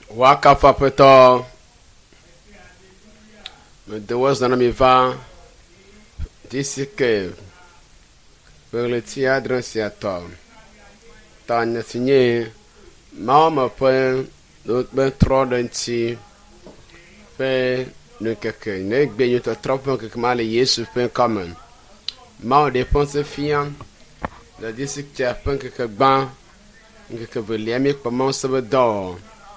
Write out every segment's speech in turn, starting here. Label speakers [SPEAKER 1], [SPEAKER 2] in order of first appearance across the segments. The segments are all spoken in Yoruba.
[SPEAKER 1] Wakafa peto de was na mi va d'ici que per le tia dransiato tanya signé mama pen do ben tro denti pe ne keke ne gbe ñu to trop que mal Yesu pen comme ma dépense fian la d'ici que tu pen que ban que veut mi comment ça va do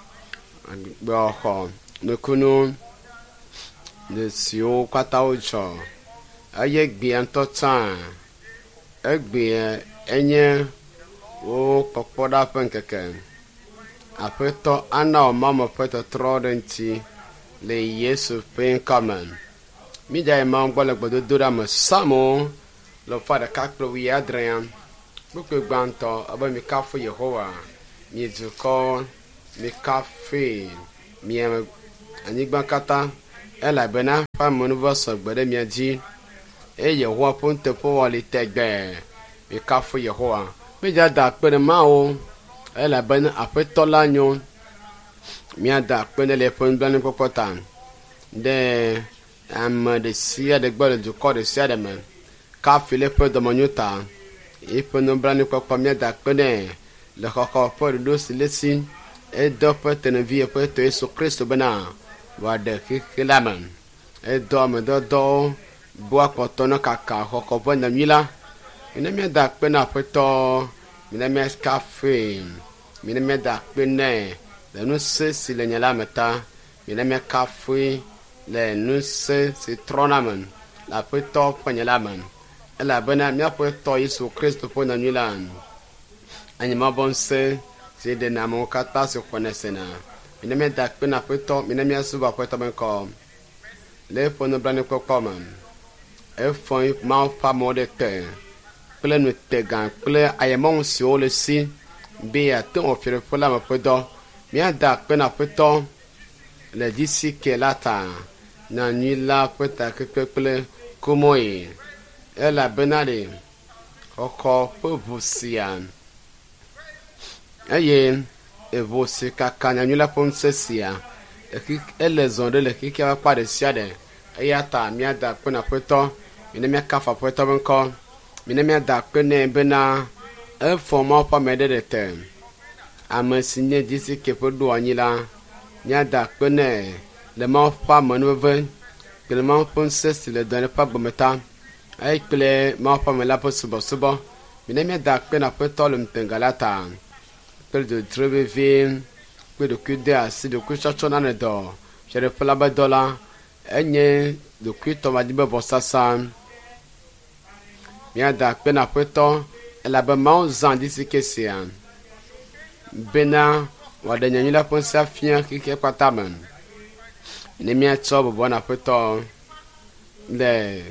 [SPEAKER 1] bo no kunu de sio kwatao cho aye gbe anto tan egbe enye o kokoda pen keke apeto ana o mama peto trodenti le Yesu pen kaman mi dai ma ngole gbodo dura mo samo lo fada kaklo wi adrian buku gbanto aba mi kafu Yehowa mi zuko mi kafe mi anigba kata ela bena fa monuvo so gbede mi aji e Yehowa ponte po wali tegbe mi kafu Yehowa mi jada pere ma o ela bena apeto lanyo mi ada pene le pon blan popotan de am de sia de gbole du ko de sia de men ka file pe de monyuta e pon blan popo mi ada pene le koko po do silesi e do pe tenevie pe to Yesu Kristo bena wa de kilaman e do me do boa kotono kaka koko bona mila ina mi ada pene apeto mi me cafe mi me da pene le nous si le nyala meta mi me cafe le nous si tronamen la peto panyalaman ela bana mi apeto Yesu Kristo pona milan anima bonse si de namo kata se konesena mi me da pena peto mi me asuba peto ben ko le pono blane ko koman e fon ma fa modete ple no tegan ple ayemon si o le si be a ton fere fola ma pedo mi ada pena peto le disi ke lata na nila peta ke ple como e ela benale oko povusian aye e vosi kakanya nila ponsesia e ki ele zonde le ki ka pa de siade ayata mi ada pena peto mi me kafa peto benko mi me ada pena bena e forma pa medete amasinye disi ke podo anyila nyada pene le ma pa manove que le ma ponse le donne pas bometa ay kle ma pa me la posubo subo mi ne me da pena peto le mtengalata pel de trevevin pe de kude asi de kuchacho na ne do chere pela ba dola enye de kuto ma dibe bosasa mi ada pena peto ela ba ma zan disi ke sian bena wada nyanyula ponse afia kike kwataman ne mi atso bo na peto le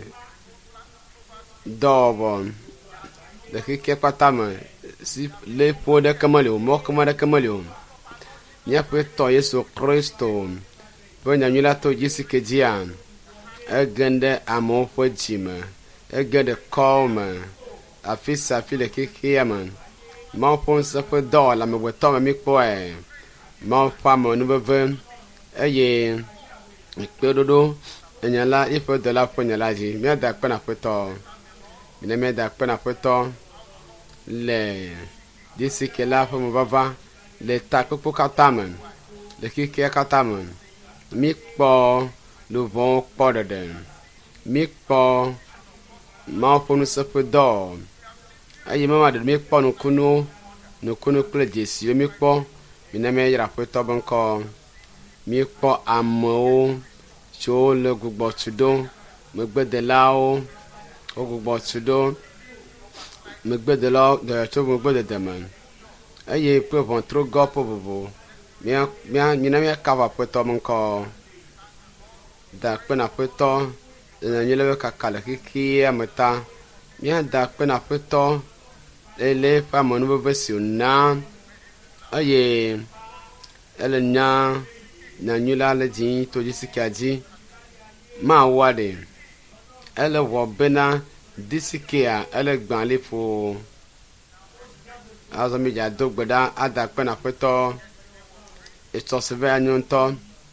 [SPEAKER 1] dobo de kike kwataman si le po de kamalio mo kama de kamalio nya peto Yesu Kristo bo nyanyula to jisike jian agende amo fo jima agende koma afisa file kike yaman ma ponse pe do la me weto me poe ma famo no beve eye ikpedodo enyala ife de la ponyala ji mi ada pena peto mi me da pena peto le disi ke la fo mo bava le takopo katamen le kike katamen mi po le von po de den mi po ma ponu se pe do ayi mama de mi po no kunu kle jesi mi po mi me yra peto banko mi po amo cho le gugbo tudo me gbede lao o gugbo tudo me gbede lao de to me gbede de man ayi pe von tro go po bobo mi me kava peto banko da pena peto na nyele ka kala kiki amata mi da pena peto ele fa monu besi na aye ele nya na nyula le jin to jisikaji ma wade ele wo bena disikia ele gban le fo azo mi ja dogbeda ada pena peto etsɔ se va anyo ŋutɔ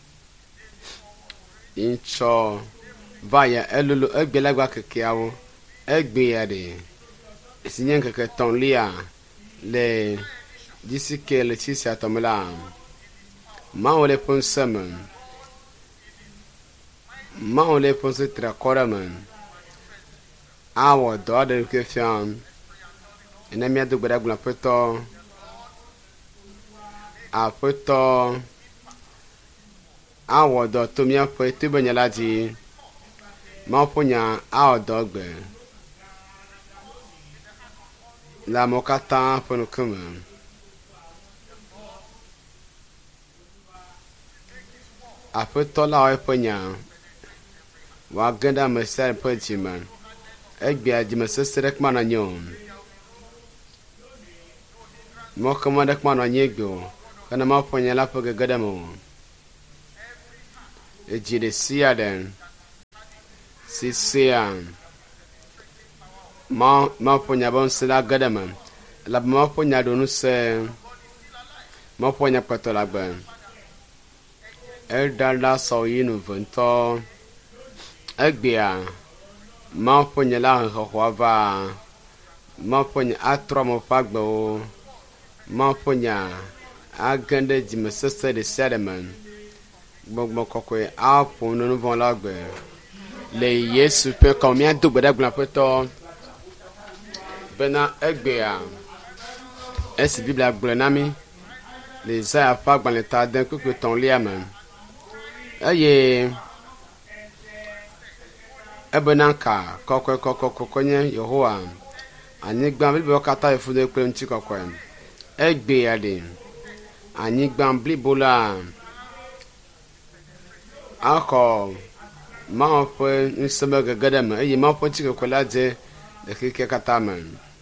[SPEAKER 1] ŋtsɔ va ya elolo egbe la gba kekeawo egbe ya ɖe esi nye ŋkeke tɔ̃lia le disike le tsia tɔme la mawo le ƒe ŋusẽ me mawo le ƒe ŋusẽ tri akɔ ɖe me awɔ dɔ aɖe ke fia ene míado gbe ɖa gblɔ aƒetɔ awɔ dɔ to míaƒe to be nya la dzi mawo ƒe nya awɔ dɔ gbe le amewo katã ƒe ŋkume. Aƒetɔ la wɔ eƒe nya wòage ɖe ame sia ƒe dzime egbea dzimesese ɖe kema nɔ anyi o mɔkema ɖe kema nɔ anyi egbe o kene mawo ƒe nya la ƒe gege ɖe me o edzi ɖe sia ɖe si sea mawo ƒe nya be ŋusẽ la ge ɖe me elabena mawo ƒe nya ɖo ŋusẽ mawo ƒe nya kpɔtɔ la gbe eɖaɖa sɔ yi nu ve ŋutɔ egbea mawo ƒe nya la xɔxɔa va mawo ƒe nya atrɔ me ƒe agbewo mawo ƒe nya age ɖe dzimesese ɖe sia ɖe me gbɔgbɔ kɔkɔe aƒo nu vɔ la gbe le Yesu ƒe kɔme míado gbe ɖa gblɔ aƒetɔ bena egbea esi Biblia gblɔ na mi le Isaya ƒe agbalẽ ta de kpekpe tɔ̃lia me eye ebena ka kɔkɔe nye Yehowa anyigba blibo katã efu ɖe kple ŋuti kɔkɔe egbea ɖe anyigba blibo la axɔ mawo ƒe ŋusẽ be gege ɖe me eye mawo ƒe ŋutikɔkɔe la dze le xexea katã me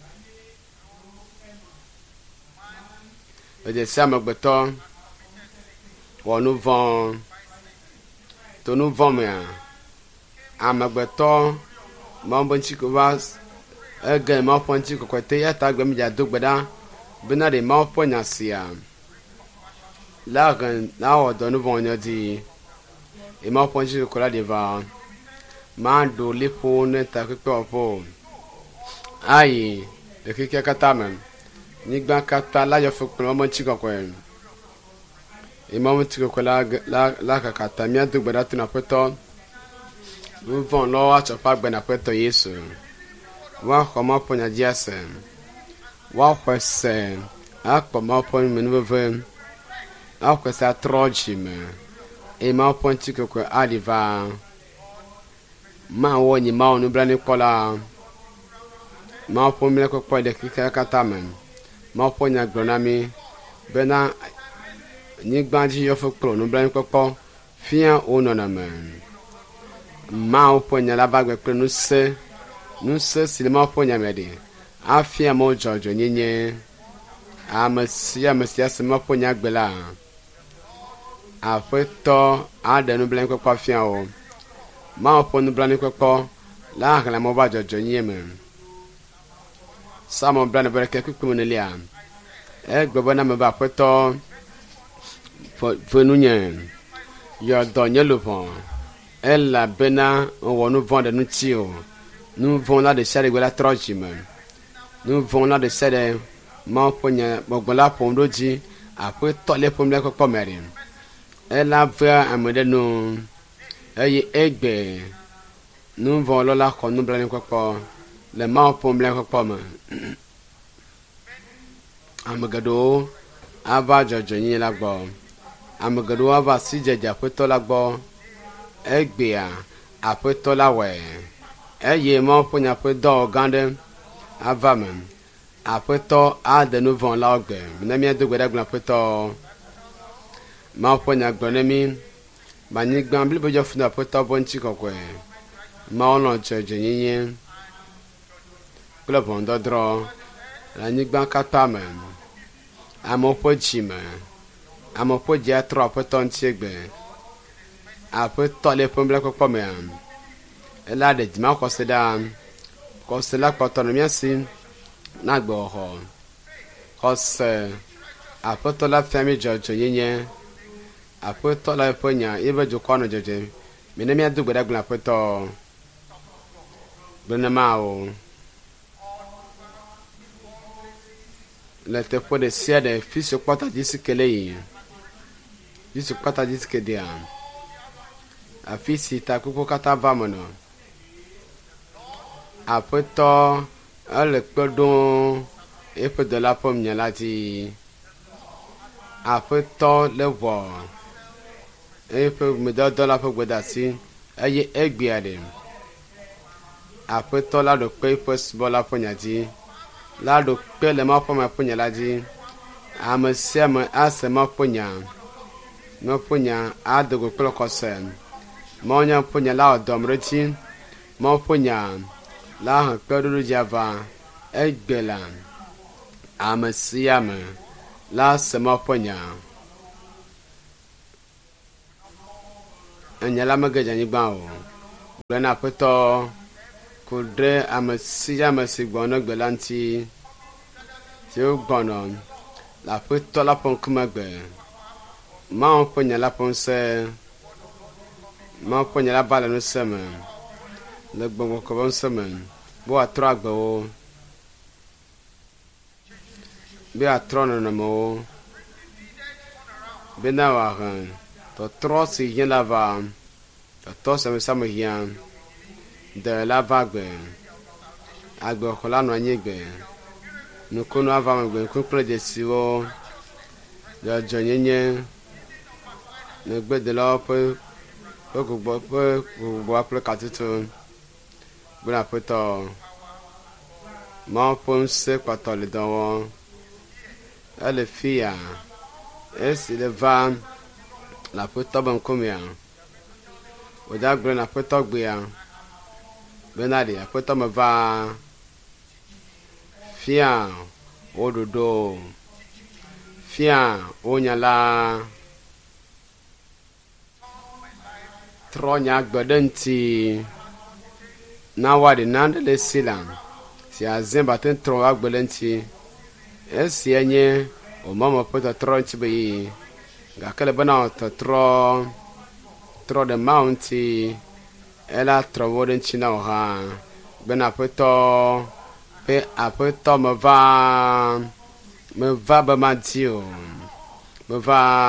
[SPEAKER 1] edze sia amegbetɔ wɔ nu vɔ to nu vɔ mea amegbetɔ mawo ƒe ŋutikɔkɔe va ege mawo ƒe ŋutikɔkɔe te ya ta gbe mi dza do gbe ɖa bena ɖe mawo ƒe nya sia la wɔ dɔ nu vɔ nyɔ dzi emawo ƒe ŋutikɔkɔe la ɖe va maɖo liƒo ne ta kpekpe wɔƒo ayi le xexea katã me nyigba katã la yɔ fukple mawo ƒe ŋutikɔkɔe emawo ŋutikɔkɔe la kaka ta míado gbe ɖa to na aƒetɔ nuvɔ lɔwo atsɔƒe agbe na aƒetɔ Yesu woaxɔ mawo ƒe nya dzi ase woaxɔe se akpɔ mawo ƒe numenuveve axɔe se atrɔ dzi me eye mawo ƒe ŋutikɔkɔe aɖi va mawɔ nyi mawo nublanuikpɔla mawo ƒe mlekpɔkpɔ le xexea katã me mawo ƒe nya gblɔ na mi bena nyigba dzi yɔ fo kplɔ nublanuikpɔkpɔ fia wo nɔnɔme mawo ƒe nya la va gbe kple ŋusẽ si le mawo ƒe nya me ɖe afia mawo dzɔdzɔ nyenye ame sia se mawo ƒe nya gbe la aƒetɔ aɖe nublanuikpɔkpɔ afia wo mawo ƒe nublanuikpɔkpɔ la ahlẽ amewo va dzɔdzɔ nyenye me Samuel bla be ke kpekpe me nelia egbe bena me ba aƒetɔ ƒe nunye yɔ dɔ nye luʋɔ elabena wɔ nu vɔ ɖe ŋuti o nu vɔ la ɖe sia ɖe gbe la trɔ dzi me nu vɔ la ɖe sia ɖe mawo ƒe nya gbɔgbɔ la ƒom ɖo dzi aƒetɔ le ƒom le kpɔkpɔ me ɖe ela vea ame ɖe nu eye egbe nu vɔ la xɔ nublanuikpɔkpɔ le mawo ƒom le kpɔkpɔ me ame geɖewo ava dzɔdzɔ nyi la gbɔ ame geɖewo ava si dzedze aƒetɔ la gbɔ egbea aƒetɔ la wɔe eye mawo ƒe nya ƒe dɔwɔ gã ɖe ava me aƒetɔ ade nu vɔ la gbe ne míado gbe ɖa gblɔ aƒetɔ mawo ƒe nya gblɔ ne mi banyigba blibo dzɔ fu na aƒetɔ ƒe ŋutikɔkɔe mawo nɔ dzɔdzɔ nyenye kple ʋɔnudɔdrɔ̃ le anyigba katã me amewo ƒe dzi me amewo ƒe dzi atrɔ aƒetɔ ŋuti egbe aƒetɔ le ƒe mlekpɔkpɔ mea ela ɖe dzima xɔse ɖa xɔse la kpɔtɔ nɔ mía si na gbɔxɔ xɔse aƒetɔ la fia mi dzɔdzɔ nyenye Apoto la ponya ibe jukono jeje. Minemi adu gbeda gbla apoto. Benamao. Le te pode sia de fiso kwata jisikele. Jisu kwata jisikedia. Afisi ta kuko kata vamono. Apoto le kpedon epe de la pomme nyalati. Apoto le vo. Epe me do la po gbedasi. Eye egbiade. Apoto la do pe pos bola ponyati. La do pe le ma poma ponyaladi. Amesema asema ponya. No ponya adogo klokosem. Monya ponya la odomreti. Mo ponya la han kpedodo java egbela amesiame la sema ponya enyala megeja nyigba o gbena peto kudre amesiame sigbono gbelanti ti o gbono la peto la pon kumagbe ma ponya la ponse ma ponya la bala no seme le gbogbo ko bon seme bo atra gbo be atrono no mo be na wa han to trosi yen la va to se me hien de la vague agbo ko la no anyegbe no ko no ava me ko pro de siwo de jonyenye ne gbe de la pe ko apple katutu buna poto ma ponse kwato le don elle fia es le va la poto bon komia o da gbe na poto gbe ya benadi a poto me va fia ododo fia onyala tronya gbedenti na wadi nande le silan si azemba ten tro agbelenti esi enye o mama pota tro ntibe ga kale bana to tro the mounti ela tro woden china ha bena poto pe apoto me va ba matio me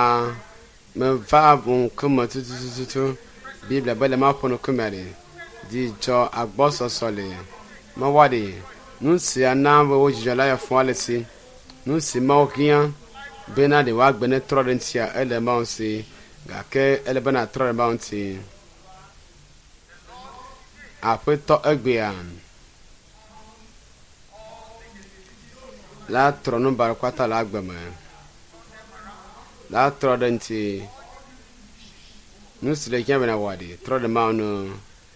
[SPEAKER 1] va bon comme tout bible bele ma pono kumere di jo agboso sole ma wadi nun si anambo wo jola ya fwalesi nun si ma okian bena de wa gbene trodentia ele ma onsi ga ke ele bena trode ma onsi apeto egbean la tronu bar kwata la gbeme la trodenti nun si le kian bena wadi trode ma onu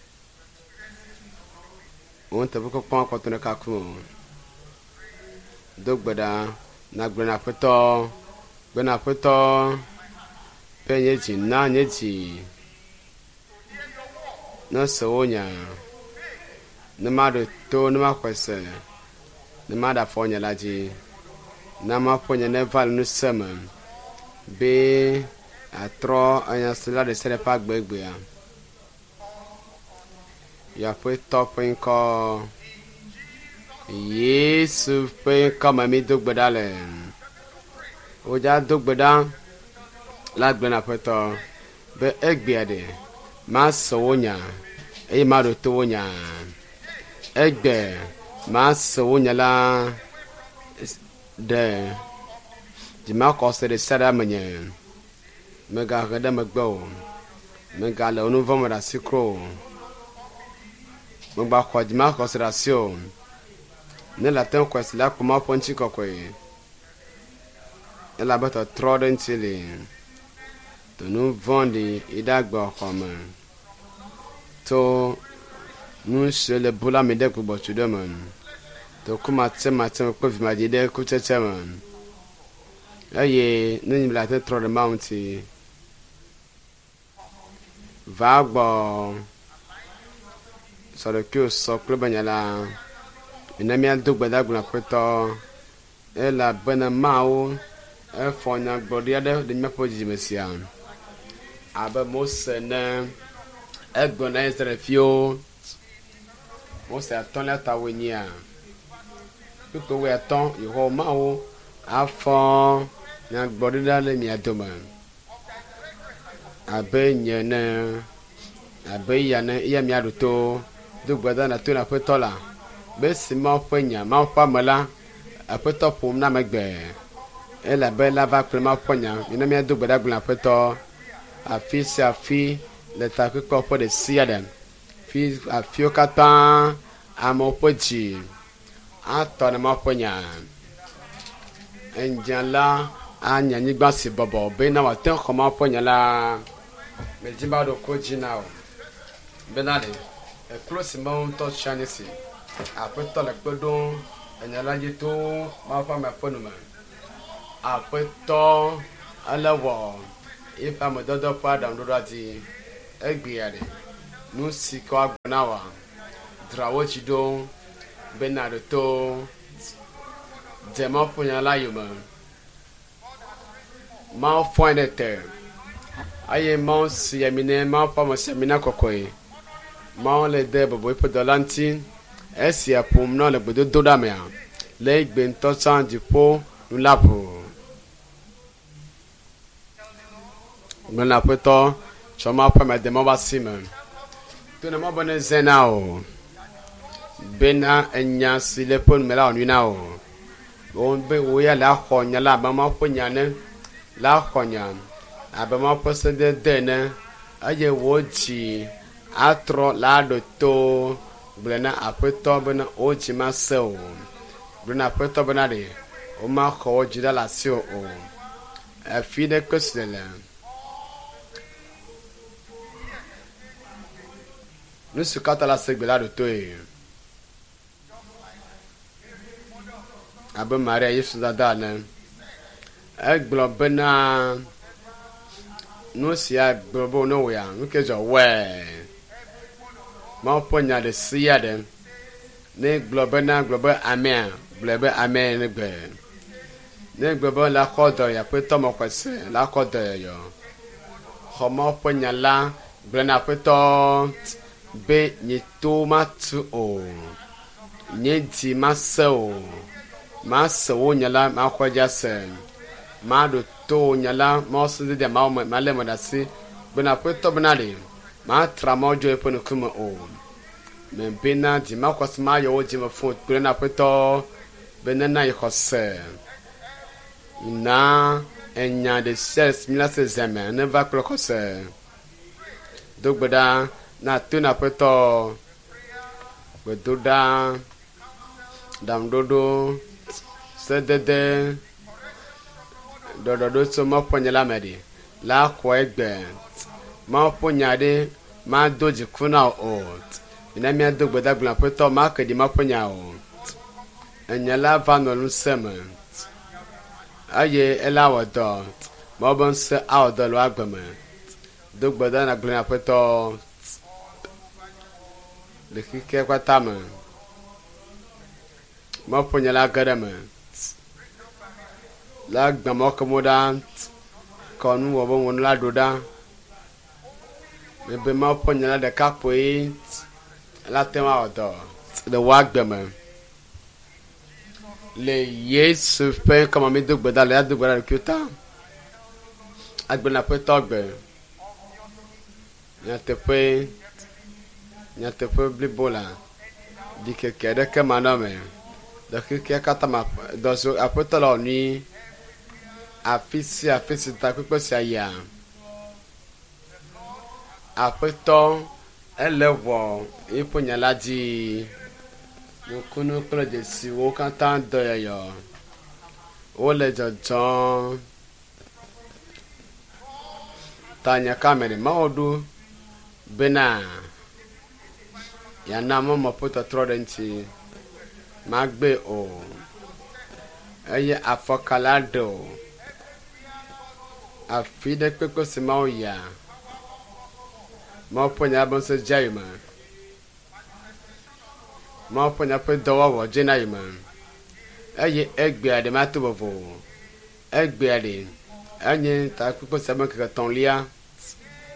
[SPEAKER 1] on te buko pon ko tone kaku dogbeda na gbena peto penyeji na nyeji na sonya na madu to na makwese na mada fonya laji na maponya ne val no sema be atro anya sila de sere pa gbegbe ya ya fue top inko Yesu pe kama mi dogbeda le o ja dogbeda la gbena peto be egbiade ma sonya e ma do tonya egbe ma sonya la de di ma ko se de sara menye mega gada magbo mega le onu vamo da sikro mo ba kwa di ma consideration ne la ten kwesi la kuma ponchi kokwe ela bata troden chili to nu vondi idagba koma to nu shele bula me de kubo chudeman to kuma tsema ko vi ma de ku checheman aye ni la ten troden mounti vagbo so le que so club nyala inami adogbeda guna peto ela bena mao e fonya gloria de mepo jimesia abe Mose ne egbe na Israelviwo Mose atɔ̃ le ta wo nyia kpekpe wo atɔ̃ yehowa mawo afɔ nyagbɔɖiɖa le mia dome abe nye ne abe ya ne iya mia ɖo to do gbeda na to na aƒetɔ la be si ma ƒe nya ma ƒe ame la aƒetɔ ƒom na megbe elabe la va kple ma ƒe nya ne mia do gbeda gblɔ aƒetɔ afi sia afi le takpekpe ƒe ɖe sia ɖe fi afiwo katã amewo ƒe dzi atɔ ne ma ƒe nya enye la anya anyigba si bɔbɔ be na wate xɔ ma ƒe nya la medzi ba ɖo ko dzi na o bena ɖe eklo si me ŋutɔ tia ne si aƒetɔ le kpe ɖom enya la dzi to ma ƒe ame ƒe nume aƒetɔ ele wɔ eƒe amedɔdɔ ƒe aɖaŋuɖoɖoa dzi egbea ɖe nu si ke woagblɔ na wa dzra wo dzi ɖo bena ɖo to dze ma ƒe nya la yome ma fɔe ɖe te eye ma si yami ne ma ƒe ame si yami na kɔkɔe ma le de bɔbɔe ƒe dɔ la ŋuti esi aƒom na le gbedodo ɖa mea le egbe ŋutɔ tsã dziƒo nu la ʋu gblɔ na aƒetɔ tsɔ ma ƒe ame de ma ƒe asi me to ne ma be ne zẽ na o bena enya si le ƒe nume la wɔ nui na o wo be wo ya le axɔ nya la abe ma ƒe nya ne la xɔ nya abe ma ƒe sedede ne eye wo dzi atrɔ la ɖo to gblɔ na aƒetɔ bena wo dzi ma se o gblɔ na aƒetɔ bena ɖe wo ma xɔ wo dzi ɖa le asi o afi ɖe ke si le nu si katã la se gbe la ɖo toe abe Maria Yesu dada ne egblɔ bena nu sia gblɔ be ne wɔa nu ke dzɔ wɔe ma ƒe nya ɖe sia ɖe ne gblɔ be amea gblɔ be amea ne gbe ne gblɔ be la xɔ dɔ ya aƒetɔ me xɔse la xɔ dɔ yɔ xɔ ma ƒe nya la gblɔ na aƒetɔ be nye to ma tu o nye dzi ma se o ma se wo nya la ma xɔ dza se ma ɖo to nya la ma se de ma le me ɖe asi bena aƒetɔ bena ɖe ma tra ma dzo eƒe ŋkume o me bena dzi ma xɔ se ma yɔ wo dzi me fo kple na aƒetɔ be nena yi xɔse na enya ɖe sia si mi la se zeme ne va kple xɔse do gbe ɖa na to na aƒetɔ gbedoɖa ɖaŋuɖoɖo sedede ɖɔɖɔɖo tso ma ƒe nya la me ɖe la xɔ egbe ma ƒe nya ɖe ma do dziku na o mina mia do gbedagblɔ aƒetɔ ma ke ɖi ma ƒe nya o enya la va nɔ ŋusẽ me eye ela wɔ dɔ ma be ŋusẽ awɔ dɔ le agbe me do gbeda na gblɔ na aƒetɔ le xixia katã me ma ƒe nya la ge ɖe me la gbe ma ke mo ɖa kɔ nu wɔ be ŋɔnu la ɖo ɖa mebe ma ƒe nya la ɖeka koe la te ma wɔ dɔ le wo agbe me le Yesu ƒe kɔma mi do gbeda le ya do gbeda ɖokuiwo ta agbe na aƒetɔ gbe nyateƒe blibo la di keke ɖeke ma nɔ me le xixia katã ma dɔ so aƒetɔ la wɔ nui afi si takpekpe sia yia aƒetɔ ele wɔ eƒe nya la dzi nukunu kple dzesiwo katã dɔ yɔyɔ wole dzɔdzɔm ta nya kame ɖe mawo ɖo bena yana mɔmɔ ƒe tɔtrɔ ɖe ŋuti magbe o eye afɔka la ɖe o afi ɖe kpekpe si mawo ya mawo ƒe nya be ŋusẽ dze yi me mawo ƒe nya ƒe dɔwɔwɔ dze na yi me eye egbea ɖe ma to vovo egbea ɖe enye takpekpe sia be ŋkeke etɔ̃lia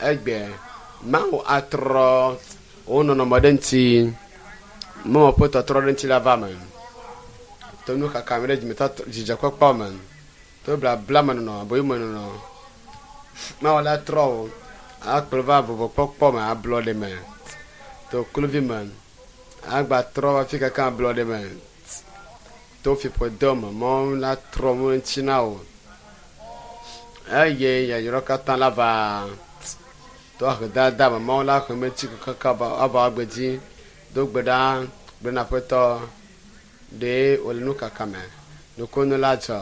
[SPEAKER 1] egbe mau atro ono no modenti mo poto atro denti la vamen to nu ka kamera jimeta jija kwakpa man to bla man no boy man no ma wala tro aklova bo kwakpa ma blood man to kluvi man agba tro afika kan blood man to fi podom mo la tro mo ntinao aye ya yoroka tan lava to agda mo la ko meti ka ba aba agbedi do gbeda gbena poto de olnu kakame no kono la cha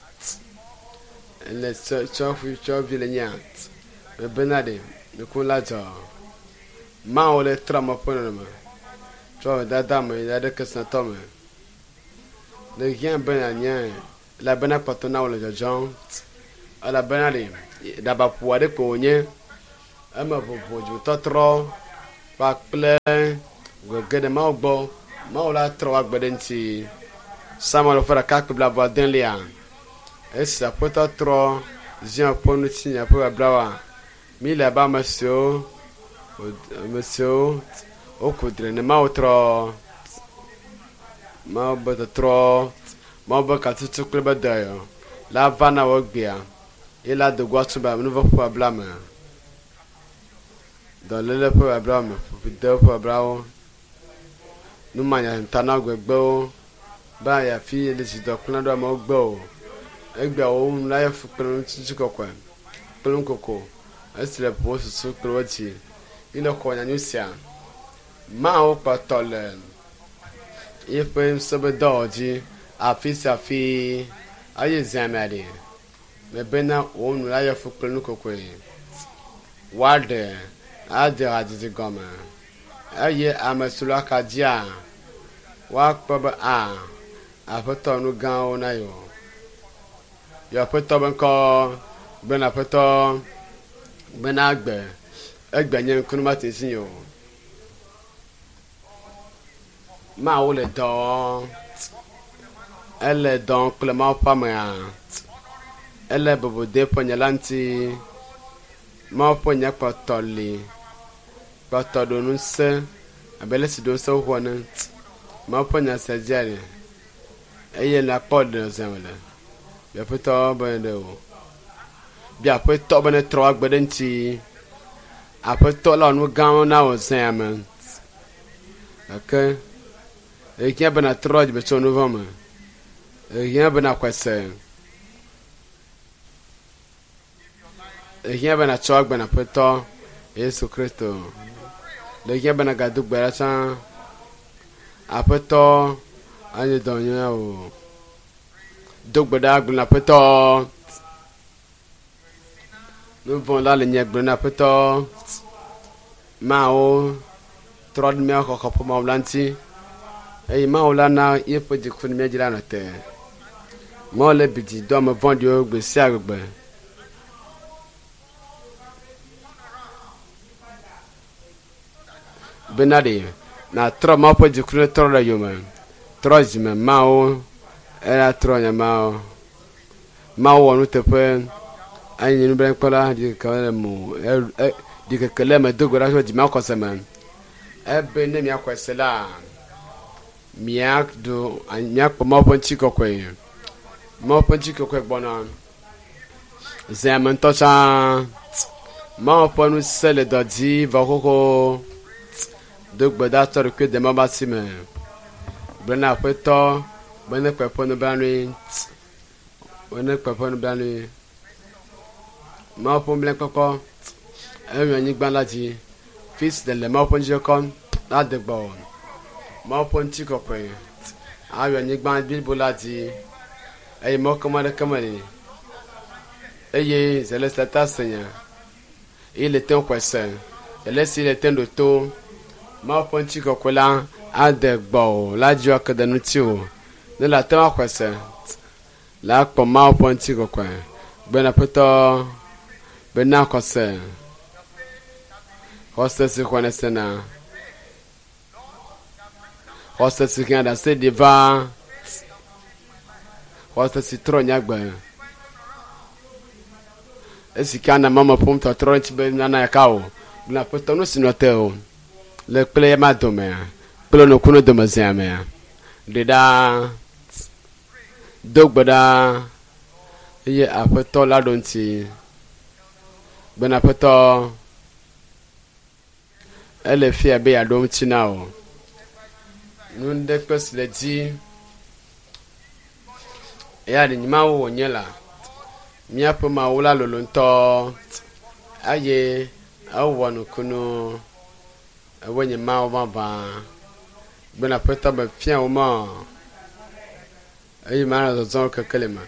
[SPEAKER 1] le cho vilenya me benade no kono la cha ma ole trama pono ma cho dada me ya de kesna tome de rien benanya la bena patona ole jojon ala benade da ba puade ko nye ama bobo ju totro pa ple go gede ma ogbo ma ola tro agbedenti Samuel fera kakbla ba denlia esa pota tro zian ponu tinya po abrawa mi la ba monsieur o kudre ne ma otro ma bota tro ma ba ka tutu kleba dayo la vana wogbia ila de gwatu ba no po ablama dans le po abrama video po abrawo nous manya tana gbegbe ba ya fi le si do kuna do ma gbo egbe o la ya fu pelu ti kokwa pelu koko asile po su kroti ile ko nya nyusia ma o patole ife sobe doji afi aye zamade me bena o nu la ya fu pelu koko wade ade adi goma aye amasula kadia wa kpaba apoto nu gan ona yo apoto ben ko ben apoto ben egbe nyen kunu mate sin yo ma o le don elle don clement pas ma elle bobo de ponyalanti ma ponya patoli patodo nu se abele si do so honant ma ponya sajari eye la pod zemle ya poto bende o bia poto bene tro agbedenti apoto la nu gan na o zemen okay e kia bena tro be so no vama e kia bena kwese e kia bena tro agbena poto Yesu Kristo le kia bena gadu gbera san apoto anye donyo o dogbeda gbena poto nous vont là le nyegblena poto ma o trod mi ko ko mo blanti e ma o la na ye po di kun mi jira no te mo le bidi do mo vondi o gbe si agbe benade na tro ma po di kun tro la yo man trozime ma o era tro nya ma o no te pe anyi nu bren kola di ka mo di ka kele me dogora so di ma ko seman ebe ne mi akwesela miak do anya po mo ponchi kokwe bona zaman to cha ma ponu sele do di va koko dogbeda to ke de ma basime bena peto bena pe ponu banu ma pon blen koko eyan ni gban lati fils de le ma pon jokon la de gbo ma pon ti kokwe ayan ni gban bilbo lati ey mo kamale eye zelesta tasenya il était kwese elesi il était de to ma pon ti kokwe la ade gbo la jo akadanu ti o ne la tema kwese la po ma pon ti kokwe bena peto bena kose hostess konesena hostess kanda se diva hostess tronya gba esika na mama pom tɔtrɔ ntsi be nana ya ka o bla ƒetɔ nu si nɔte o le kple ye ma dome kple no kuno dome zia me ɖe ɖa do gbe ɖa eye aƒetɔ la ɖo ŋuti bena aƒetɔ ele fia be yeaɖo ŋuti na o nu ɖe kpe si le dzi eya ɖe nyimawo wònye la míaƒe mawu la lolo ŋutɔ eye ewɔ nukunu ewoe nye mawo vavã bena aƒetɔ be fia wo ma eye manɔ zɔzɔ kekele me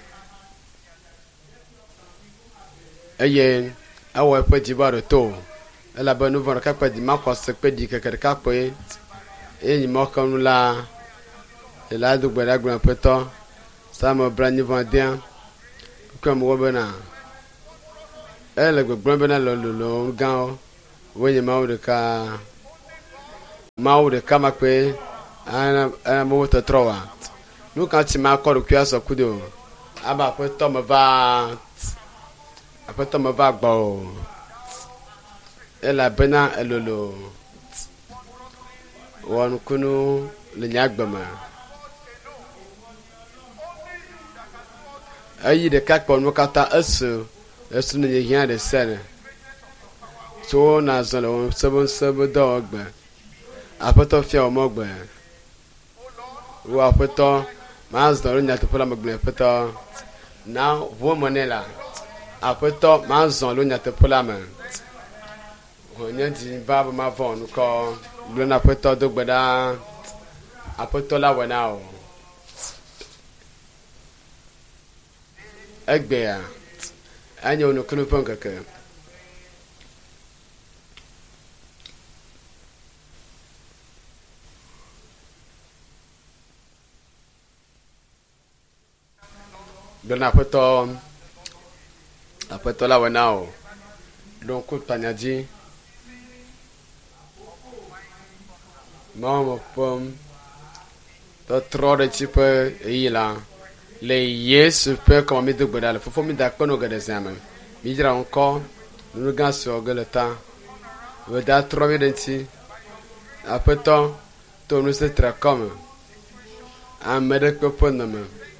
[SPEAKER 1] eye ewɔ eƒe dzibɔ ɖe to elabe nu vɔ ɖeka kpe di makɔ se kpe di keke ɖeka kpe eye nyimɔ xe nu la ela do gbe ɖa gblɔ aƒetɔ Psalm 89 kɔm wo bena ele gbegblɔm bena lolo gãwo wo nye mawu ɖeka ma kpe ana mo tɔtrɔ wa nu ka tsi ma kɔ ɖokui asɔ kudo aba aƒetɔ me va gbɔ o elabena elolo wɔ nukunu le nye agbe me eyi ɖeka kpɔ nu katã esu ne nye hiã ɖe se ne tso na zɔ le wo sebe dɔ gbe aƒetɔ fia wo mɔgbe wo aƒetɔ ma zɔ ɖo nyateƒe la megble aƒetɔ na ʋuo me nɛ la aƒetɔ ma zɔ ɖo nyateƒe la me wònye dzi va be ma vɔ nukɔ gblɔ na aƒetɔ do gbe ɖa aƒetɔ la wɔ na o egbea enye wo nukunu ƒe ŋkeke gblɔ na aƒetɔ la wɔ na o ɖo ŋku tanya dzi mawo me ƒem tɔtrɔ ɖe tsi ƒe eyi la le Yesu ƒe kɔme mi do gbe ɖa le fofo mi da kpe no geɖe zia me mi dzra ŋkɔ nu gã sɔ ge le ta ve da trɔ mi ɖe ŋuti aƒetɔ to nu se tre kɔme ame ɖe kpe ƒe nɔme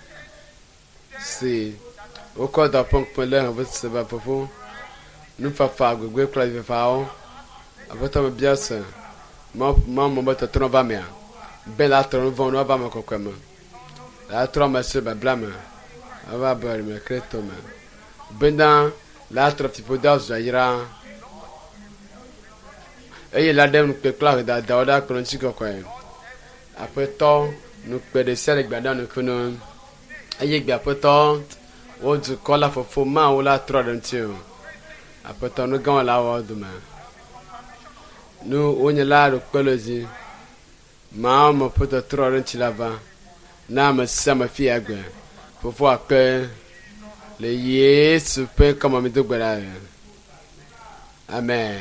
[SPEAKER 1] si wokɔ dɔ ƒe ŋkpe le he se va fofo nufafa gbegbe kple avifafawo aƒetɔ me bia se ma me be tɔtrɔ va mea be la trɔ nu vɔ nu va me kɔkɔe me la trɔ me se babla me ava be me kreto me bena la trɔ fiƒoda zɔ yra eye la ɖe nukpe kple ahedadawo ɖe akplɔ ŋuti kɔkɔe aƒetɔ nukpe ɖe sia ɖe gbada nukunu eye gbe aƒetɔ wo dukɔ la fofo ma wo la trɔ ɖe ŋuti o aƒetɔ nu gã la wɔ dome nu wonye la ɖo kpe le dzi maa me ƒe tɔtrɔ ɖe ŋuti la va na ame sia ame fi agbe fofo akpe le Yesu ƒe kɔme mi do gbe ɖa amen.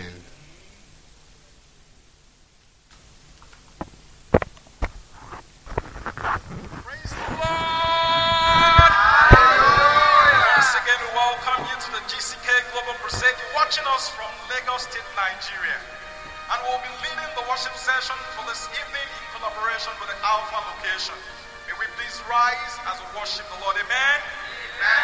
[SPEAKER 2] Praise the Lord. Once again, we welcome you to the GCK Global Crusade. You're watching us from Lagos State, Nigeria. And we'll be leading the worship session for this evening in collaboration with the Alpha location. May we please rise as we worship the Lord. Amen.